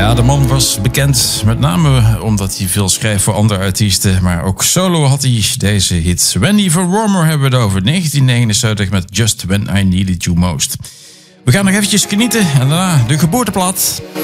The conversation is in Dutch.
Ja, de man was bekend, met name omdat hij veel schreef voor andere artiesten. Maar ook solo had hij deze hit. Wendy van Warmer hebben we het over. 1979 met Just When I Needed You Most. We gaan nog eventjes genieten en daarna de geboorteplaat.